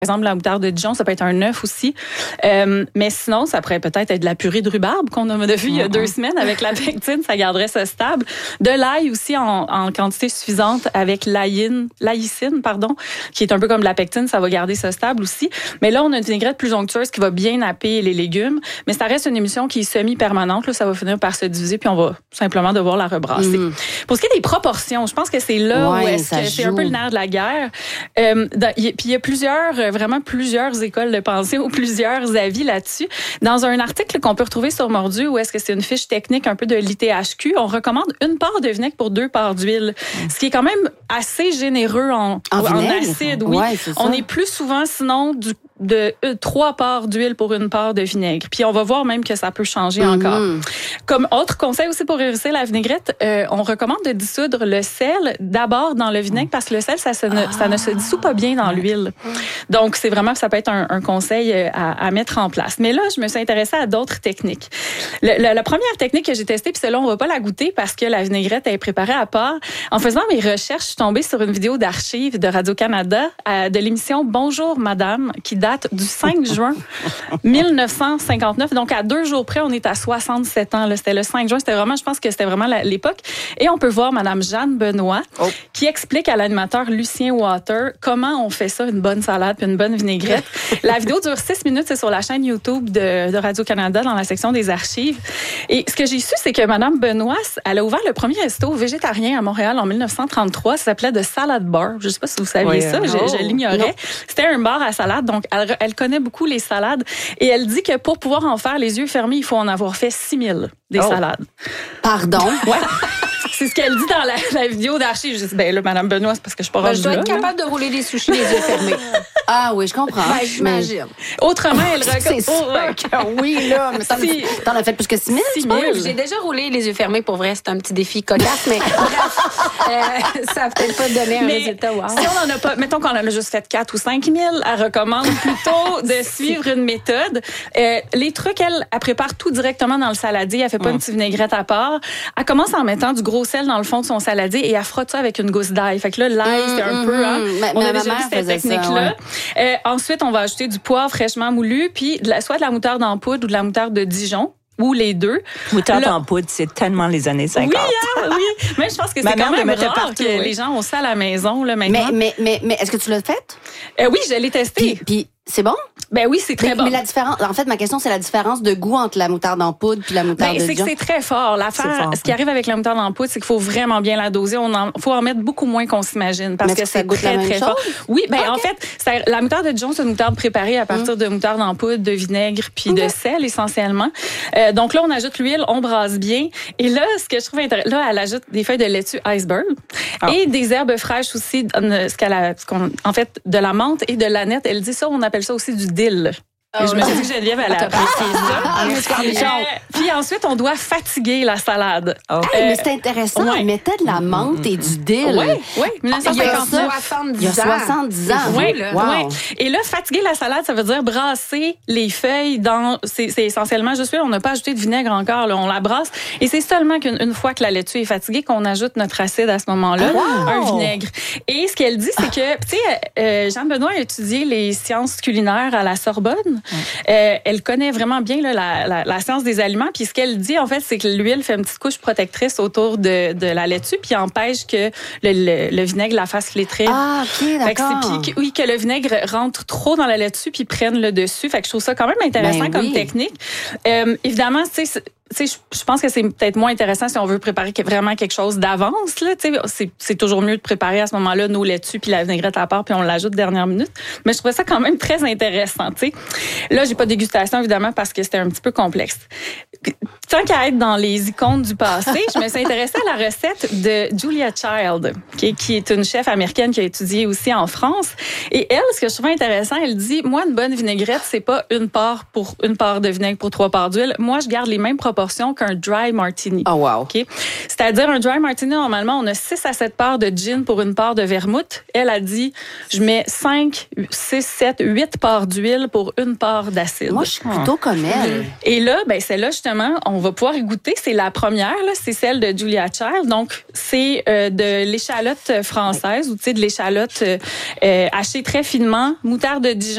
exemple, la moutarde de Dijon, ça peut être un œuf aussi. Mais sinon, ça pourrait peut-être être de la purée de rhubarbe qu'on a vu il y a 2 semaines avec la pectine, ça garderait ça stable. De l'ail aussi en quantité suffisante avec l'aïcine, qui est un peu comme la pectine, ça va garder ça stable aussi. Mais là, on a une vinaigrette plus onctueuse qui va bien happer les légumes. Mais ça reste une émulsion qui est semi-permanente. Là, ça va finir par se diviser, puis on va simplement devoir la rebrasser. Pour ce qui est des proportions, je pense que c'est là où est-ce que c'est un peu le nerf de la guerre. Puis il y a vraiment plusieurs écoles de pensée ou plusieurs avis là-dessus. Dans un article qu'on peut retrouver sur Mordu, où est-ce que c'est une fiche technique un peu de l'ITHQ, on recommande 1 part de vinaigre pour 2 parts d'huile. Ce qui est quand même assez généreux en acide. Oui. Ouais, on est plus souvent, sinon, de 3 parts d'huile pour 1 part de vinaigre. Puis on va voir même que ça peut changer encore. Comme autre conseil aussi pour réussir la vinaigrette, on recommande de dissoudre le sel d'abord dans le vinaigre parce que le sel, ça ne se dissout pas bien dans l'huile. Donc, c'est vraiment, ça peut être un conseil à mettre en place. Mais là, je me suis intéressée à d'autres techniques. La première technique que j'ai testée, puis celle-là, on va pas la goûter parce que la vinaigrette est préparée à part. En faisant mes recherches, je suis tombée sur une vidéo d'archives de Radio-Canada de l'émission Bonjour Madame, qui date du 5 juin 1959. Donc, à 2 jours près, on est à 67 ans. Là. C'était le 5 juin. Je pense que c'était vraiment l'époque. Et on peut voir Madame Jeanne Benoît qui explique à l'animateur Lucien Water comment on fait ça, une bonne salade puis une bonne vinaigrette. La vidéo dure 6 minutes. C'est sur la chaîne YouTube de Radio-Canada dans la section des archives. Et ce que j'ai su, c'est que Madame Benoît, elle a ouvert le premier resto végétarien à Montréal en 1933. Ça s'appelait The Salad Bar. Je ne sais pas si vous saviez ça. Je l'ignorais. Non. C'était un bar à salade. Donc, elle connaît beaucoup les salades et elle dit que pour pouvoir en faire les yeux fermés, il faut en avoir fait 6000 des salades. Pardon? Ouais. C'est ce qu'elle dit dans la vidéo d'archives. Je dis, là, Madame Benoît, c'est parce que je suis pas rendue je dois là. être capable de rouler des sushis les yeux fermés. Ah oui, je comprends. J'imagine. Autrement, elle raconte... Oui, là, mais t'en as fait plus que 6000? 6000. J'ai déjà roulé les yeux fermés. Pour vrai, c'est un petit défi cocasse, mais bref, ça n'a peut-être pas donné un résultat. Wow. Si on en a pas, mettons qu'on en a juste fait 4 ou 5 000, elle recommande plutôt de suivre une méthode. Les trucs, elle prépare tout directement dans le saladier. Elle fait pas une petite vinaigrette à part. Elle commence en mettant du gros sel dans le fond de son saladier et elle frotte ça avec une gousse d'ail. Fait que là, l'ail, c'est un peu... on a déjà vu cette technique-là. Ensuite, on va ajouter du poivre fraîchement moulu, puis soit de la moutarde en poudre ou de la moutarde de Dijon. Ou les deux. Moutarde en poudre, c'est tellement les années 50. Oui. Mais je pense que c'est quand même rare que les gens ont ça à la maison là, maintenant. Mais est-ce que tu l'as fait? Oui, je l'ai testé. Puis c'est bon? Ben oui, c'est très bon. Mais la différence, en fait, ma question, c'est la différence de goût entre la moutarde en poudre puis la moutarde de Dijon. C'est que c'est très fort. Ce qui arrive avec la moutarde en poudre, c'est qu'il faut vraiment bien la doser. Faut en mettre beaucoup moins qu'on s'imagine parce que c'est très, très fort. Oui, en fait, la moutarde de Dijon, c'est une moutarde préparée à partir de moutarde en poudre, de vinaigre puis de sel essentiellement. Donc là, on ajoute l'huile, on brasse bien. Et là, ce que je trouve intéressant, là, elle ajoute des feuilles de laitue iceberg et des herbes fraîches aussi. En fait, de la menthe et de l'aneth. Elle dit ça, on appelle ça aussi du dill. Et je me suis dit que Geneviève allait apprécier ça. Puis ensuite, on doit fatiguer la salade. Mais c'est intéressant. Elle mettait de la menthe et du dill. Oui. 1959. Il y a 70 ans. Oui. Et là, fatiguer la salade, ça veut dire brasser les feuilles dans... C'est essentiellement juste là. On n'a pas ajouté de vinaigre encore. Là. On la brasse. Et c'est seulement qu'une fois que la laitue est fatiguée qu'on ajoute notre acide à ce moment-là, un vinaigre. Et ce qu'elle dit, c'est que... Tu sais, Jeanne Benoît a étudié les sciences culinaires à la Sorbonne. Elle connaît vraiment bien là, la science des aliments. Puis ce qu'elle dit, en fait, c'est que l'huile fait une petite couche protectrice autour de la laitue, puis empêche que le vinaigre la fasse flétrir. Ah, OK, d'accord. Puis que le vinaigre rentre trop dans la laitue puis prenne le dessus. Fait que je trouve ça quand même intéressant comme technique. Évidemment, tu sais... je pense que c'est peut-être moins intéressant si on veut préparer vraiment quelque chose d'avance. Là, c'est toujours mieux de préparer à ce moment-là nos laitues puis la vinaigrette à part puis on l'ajoute dernière minute. Mais je trouvais ça quand même très intéressant. T'sais. Là, j'ai pas de dégustation évidemment parce que c'était un petit peu complexe. Tant qu'à être dans les icônes du passé, je me suis intéressée à la recette de Julia Child, qui est une chef américaine qui a étudié aussi en France. Et elle, ce que je trouvais intéressant, elle dit, moi, une bonne vinaigrette, c'est pas une part de vinaigre pour 3 parts d'huile. Moi, je garde les mêmes proportions qu'un dry martini. Oh wow. Okay? C'est-à-dire, un dry martini, normalement, on a 6 à 7 parts de gin pour une part de vermouth. Elle a dit, je mets 5, 6, 7, 8 parts d'huile pour une part d'acide. Moi, je suis plutôt comme elle. Et là, celle-là, justement, on va pouvoir y goûter. C'est la première, là, c'est celle de Julia Child. Donc, c'est de l'échalote française ou, tu sais, de l'échalote hachée très finement, moutarde de Dijon.